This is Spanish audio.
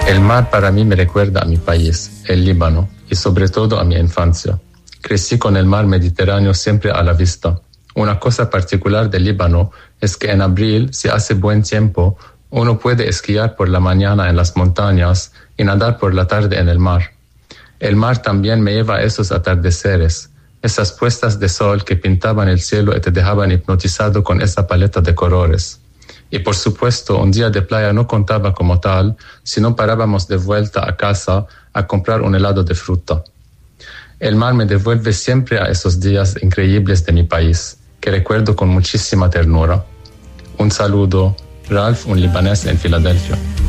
El mar para mí me recuerda a mi país, el Líbano, y sobre todo a mi infancia. Crecí con el mar Mediterráneo siempre a la vista. Una cosa particular del Líbano es que en abril, si hace buen tiempo, uno puede esquiar por la mañana en las montañas y nadar por la tarde en el mar. El mar también me lleva a esos atardeceres, esas puestas de sol que pintaban el cielo y te dejaban hipnotizado con esa paleta de colores. Y por supuesto, un día de playa no contaba como tal, si no parábamos de vuelta a casa a comprar un helado de fruta. El mar me devuelve siempre a esos días increíbles de mi país, que recuerdo con muchísima ternura. Un saludo, Ralph, un libanés en Filadelfia.